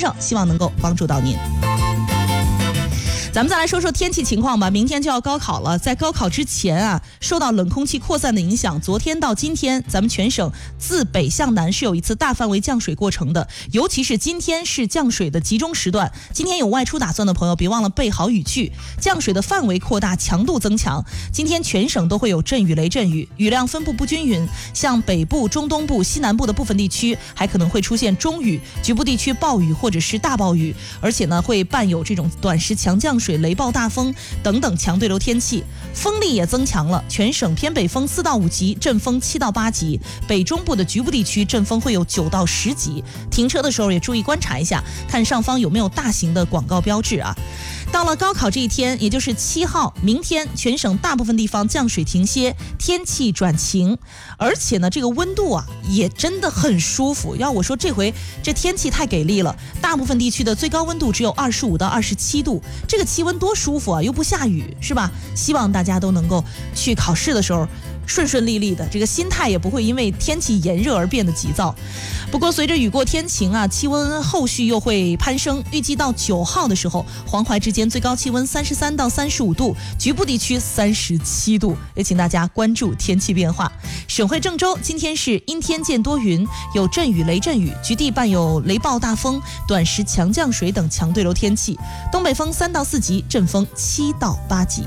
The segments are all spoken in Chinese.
上，希望能够帮助到您。咱们再来说说天气情况吧。明天就要高考了，在高考之前啊，受到冷空气扩散的影响，昨天到今天，咱们全省自北向南是有一次大范围降水过程的，尤其是今天是降水的集中时段。今天有外出打算的朋友，别忘了备好雨具。降水的范围扩大，强度增强。今天全省都会有阵雨、雷阵雨，雨量分布不均匀，像北部、中东部、西南部的部分地区还可能会出现中雨，局部地区暴雨或者是大暴雨，而且呢会伴有这种短时强降水、雷暴大风等等强对流天气，风力也增强了。全省偏北风4到5级，阵风7到8级，北中部的局部地区阵风会有9到10级。停车的时候也注意观察一下，看上方有没有大型的广告标志啊。到了高考这一天，也就是7号，明天全省大部分地方降水停歇，天气转晴，而且呢，这个温度啊也真的很舒服。要我说，这回这天气太给力了，大部分地区的最高温度只有25到27度，这个气温多舒服啊，又不下雨，是吧？希望大家都能够去考试的时候顺顺利利的，这个心态也不会因为天气炎热而变得急躁。不过随着雨过天晴啊，气温后续又会攀升，预计到9号的时候，黄淮之间最高气温33到35度，局部地区37度，也请大家关注天气变化。省会郑州今天是阴天见多云，有阵雨、雷阵雨，局地伴有雷暴大风、短时强降水等强对流天气，东北风3到4级，阵风7到8级。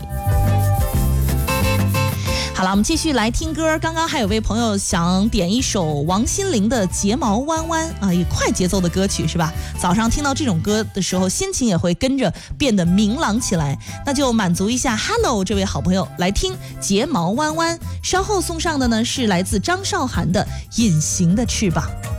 好了，我们继续来听歌。刚刚还有位朋友想点一首王心凌的《睫毛弯弯》啊，一快节奏的歌曲是吧？早上听到这种歌的时候，心情也会跟着变得明朗起来。那就满足一下 Hello 这位好朋友，来听《睫毛弯弯》。稍后送上的呢是来自张韶涵的《隐形的翅膀》。